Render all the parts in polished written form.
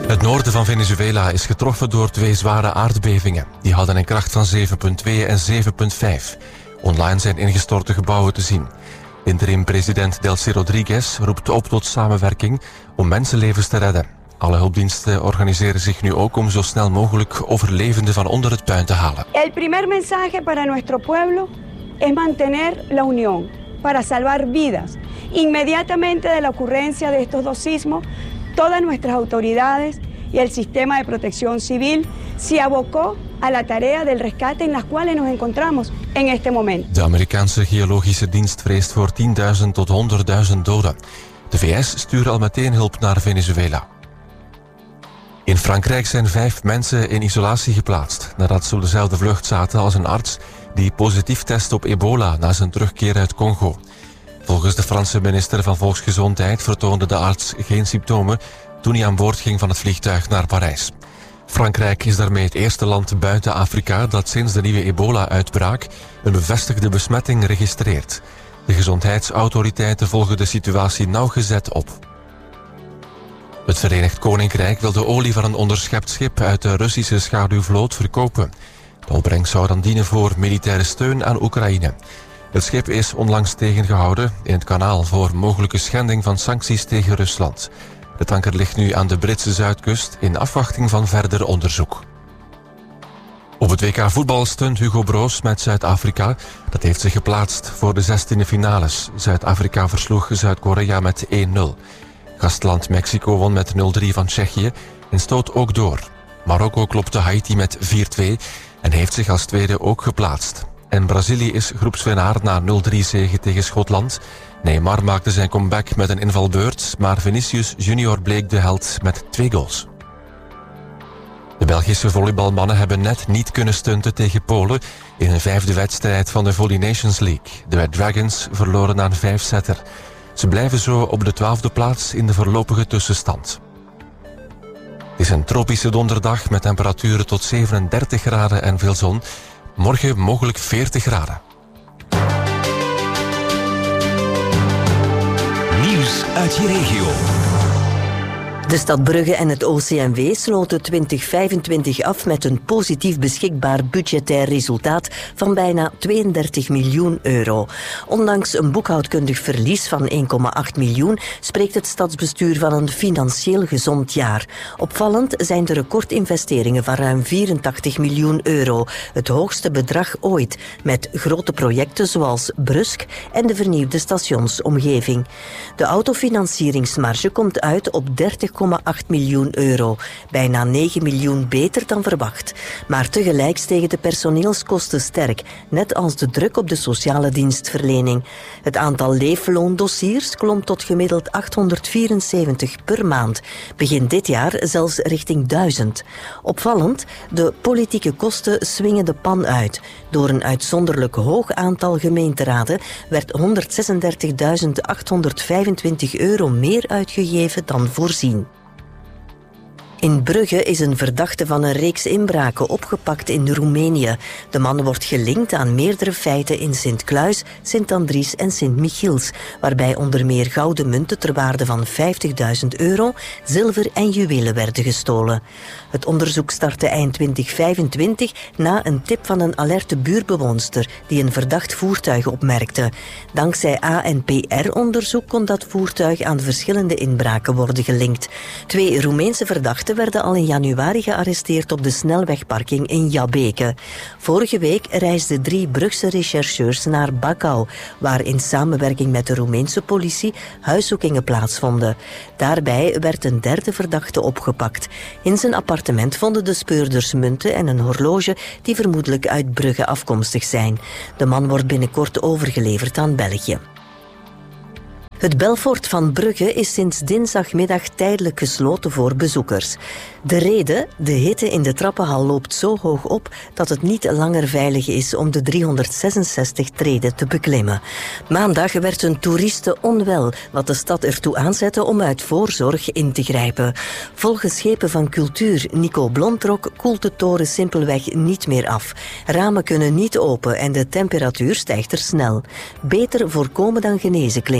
Het noorden van Venezuela is getroffen door 2 zware aardbevingen. Die hadden een kracht van 7,2 en 7,5. Online zijn ingestorte gebouwen te zien. Interim-president Delcy Rodriguez roept op tot samenwerking om mensenlevens te redden. Alle hulpdiensten organiseren zich nu ook om zo snel mogelijk overlevenden van onder het puin te halen. El primer mensaje para nuestro pueblo es mantener la unión para salvar vidas. Inmediatamente de la ocurrencia de estos dos sismos, todas nuestras autoridades y el sistema de protección civil se abocó a la tarea del rescate en las cuales nos encontramos en este momento. De Amerikaanse geologische dienst vreest voor 10.000 tot 100.000 doden. De VS stuurt al meteen hulp naar Venezuela. In Frankrijk zijn 5 mensen in isolatie geplaatst nadat ze op dezelfde vlucht zaten als een arts die positief test op ebola na zijn terugkeer uit Congo. Volgens de Franse minister van Volksgezondheid vertoonde de arts geen symptomen toen hij aan boord ging van het vliegtuig naar Parijs. Frankrijk is daarmee het eerste land buiten Afrika dat sinds de nieuwe ebola-uitbraak een bevestigde besmetting registreert. De gezondheidsautoriteiten volgen de situatie nauwgezet op. Het Verenigd Koninkrijk wil de olie van een onderschept schip uit de Russische schaduwvloot verkopen. De opbrengst zou dan dienen voor militaire steun aan Oekraïne. Het schip is onlangs tegengehouden in het kanaal voor mogelijke schending van sancties tegen Rusland. De tanker ligt nu aan de Britse zuidkust in afwachting van verder onderzoek. Op het WK voetbal stunt Hugo Broos met Zuid-Afrika. Dat heeft zich geplaatst voor de 16e finales. Zuid-Afrika versloeg Zuid-Korea met 1-0. Gastland Mexico won met 0-3 van Tsjechië en stoot ook door. Marokko klopte Haiti met 4-2 en heeft zich als tweede ook geplaatst. En Brazilië is groepswinnaar na 0-3 zege tegen Schotland. Neymar maakte zijn comeback met een invalbeurt, maar Vinicius Junior bleek de held met 2 goals. De Belgische volleybalmannen hebben net niet kunnen stunten tegen Polen in een 5e wedstrijd van de Volley Nations League. De Red Dragons verloren na een 5-setter. Ze blijven zo op de 12e plaats in de voorlopige tussenstand. Het is een tropische donderdag met temperaturen tot 37 graden en veel zon. Morgen mogelijk 40 graden. Nieuws uit je regio. De stad Brugge en het OCMW sloten 2025 af met een positief beschikbaar budgetair resultaat van bijna 32 miljoen euro. Ondanks een boekhoudkundig verlies van 1,8 miljoen spreekt het stadsbestuur van een financieel gezond jaar. Opvallend zijn de recordinvesteringen van ruim 84 miljoen euro, het hoogste bedrag ooit, met grote projecten zoals Brusk en de vernieuwde stationsomgeving. De autofinancieringsmarge komt uit op 30,8 miljoen euro. Bijna 9 miljoen beter dan verwacht. Maar tegelijk stegen de personeelskosten sterk, net als de druk op de sociale dienstverlening. Het aantal leefloondossiers klom tot gemiddeld 874 per maand. Begin dit jaar zelfs richting 1000. Opvallend, de politieke kosten swingen de pan uit. Door een uitzonderlijk hoog aantal gemeenteraden werd 136.825 euro meer uitgegeven dan voorzien. In Brugge is een verdachte van een reeks inbraken opgepakt in Roemenië. De man wordt gelinkt aan meerdere feiten in Sint-Kluis, Sint-Andries en Sint-Michiels, waarbij onder meer gouden munten ter waarde van 50.000 euro, zilver en juwelen werden gestolen. Het onderzoek startte eind 2025 na een tip van een alerte buurtbewoonster die een verdacht voertuig opmerkte. Dankzij ANPR-onderzoek kon dat voertuig aan verschillende inbraken worden gelinkt. 2 Roemeense verdachten werden al in januari gearresteerd op de snelwegparking in Jabbeke. Vorige week reisden 3 Brugse rechercheurs naar Bacau, waar in samenwerking met de Roemeense politie huiszoekingen plaatsvonden. Daarbij werd een 3e verdachte opgepakt. In zijn appartement vonden de speurders munten en een horloge die vermoedelijk uit Brugge afkomstig zijn. De man wordt binnenkort overgeleverd aan België. Het Belfort van Brugge is sinds dinsdagmiddag tijdelijk gesloten voor bezoekers. De reden? De hitte in de trappenhal loopt zo hoog op dat het niet langer veilig is om de 366 treden te beklimmen. Maandag werd een toeriste onwel, wat de stad ertoe aanzette om uit voorzorg in te grijpen. Volgens Schepen van Cultuur Nico Blontrok koelt de toren simpelweg niet meer af. Ramen kunnen niet open en de temperatuur stijgt er snel. Beter voorkomen dan genezen klinkt het.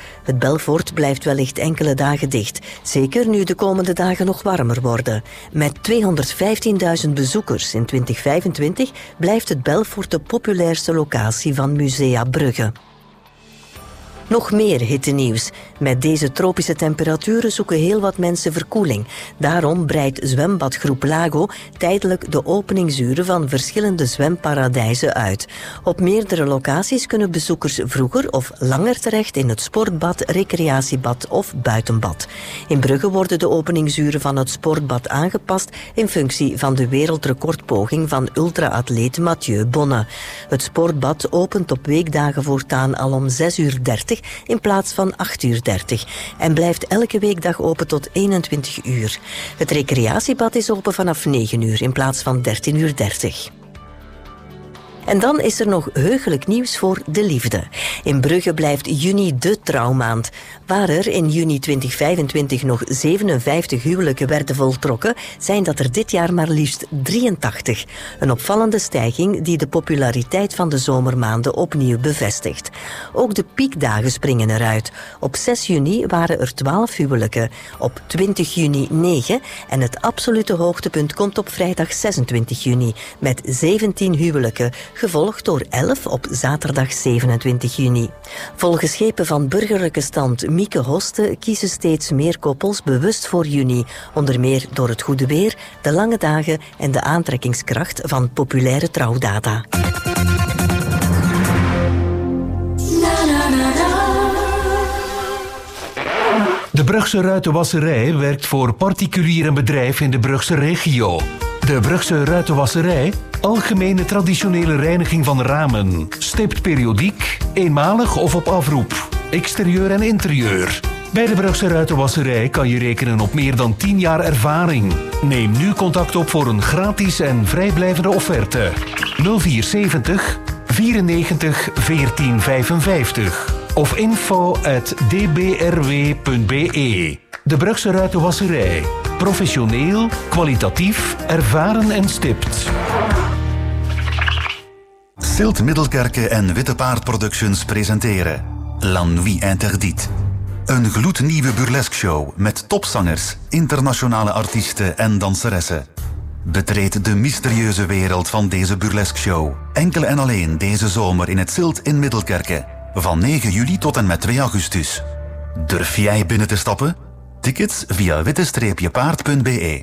Het Belfort blijft wellicht enkele dagen dicht. Zeker nu de komende dagen nog warmer worden. Met 215.000 bezoekers in 2025 blijft het Belfort de populairste locatie van Musea Brugge. Nog meer hittenieuws. Met deze tropische temperaturen zoeken heel wat mensen verkoeling. Daarom breidt zwembadgroep Lago tijdelijk de openingsuren van verschillende zwemparadijzen uit. Op meerdere locaties kunnen bezoekers vroeger of langer terecht in het sportbad, recreatiebad of buitenbad. In Brugge worden de openingsuren van het sportbad aangepast in functie van de wereldrecordpoging van ultra-atleet Mathieu Bonne. Het sportbad opent op weekdagen voortaan al om 6:30 in plaats van 8:30 en blijft elke weekdag open tot 21 uur. Het recreatiebad is open vanaf 9 uur in plaats van 13:30. En dan is er nog heugelijk nieuws voor de liefde. In Brugge blijft juni de trouwmaand. Waar er in juni 2025 nog 57 huwelijken werden voltrokken, zijn dat er dit jaar maar liefst 83. Een opvallende stijging die de populariteit van de zomermaanden opnieuw bevestigt. Ook de piekdagen springen eruit. Op 6 juni waren er 12 huwelijken, op 20 juni 9 en het absolute hoogtepunt komt op vrijdag 26 juni met 17 huwelijken, gevolgd door 11 op zaterdag 27 juni. Volgens schepen van burgerlijke stand Mieke Hoste kiezen steeds meer koppels bewust voor juni, onder meer door het goede weer, de lange dagen en de aantrekkingskracht van populaire trouwdata. De Brugse Ruitenwasserij werkt voor particuliere bedrijven in de Brugse regio. De Brugse Ruitenwasserij, algemene traditionele reiniging van ramen, stipt periodiek, eenmalig of op afroep, exterieur en interieur. Bij de Brugse Ruitenwasserij kan je rekenen op meer dan 10 jaar ervaring. Neem nu contact op voor een gratis en vrijblijvende offerte. 0470 94 14 55 of info@dbrw.be. De Brugse Ruitenwasserij. Professioneel, kwalitatief, ervaren en stipt. Silt Middelkerke en Witte Paard Productions presenteren La Nuit Interdite. Een gloednieuwe burlesque-show met topzangers, internationale artiesten en danseressen. Betreed de mysterieuze wereld van deze burlesque-show. Enkel en alleen deze zomer in het Silt in Middelkerke. Van 9 juli tot en met 2 augustus. Durf jij binnen te stappen? Tickets via witte-paard.be.